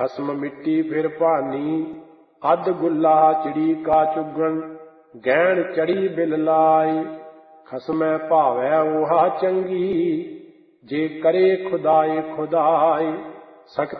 ਖਸਮ ਮਿੱਟੀ ਫਿਰ ਭਾਨੀ, ਅੱਧ ਗੁੱਲਾ ਚਿੜੀ ਕਾ ਚੁਗਣ, ਗਹਿਣ ਚੜੀ ਬਿਲ ਲਾਈ। ਖਸਮੈ ਭਾਵੈ ਓਹਾ ਚੰਗੀ, ਜੇ ਕਰੇ ਖੁਦਾਏ ਖੁਦਾਈ।